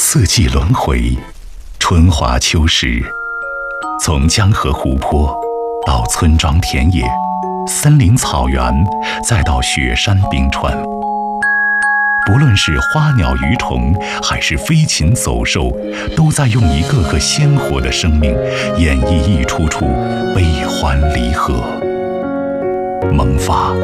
四季轮回，春华秋实，从江河湖泊到村庄田野、森林草原，再到雪山冰川，不论是花鸟鱼虫，还是飞禽走兽，都在用一个个鲜活的生命，演绎一出出悲欢离合。萌发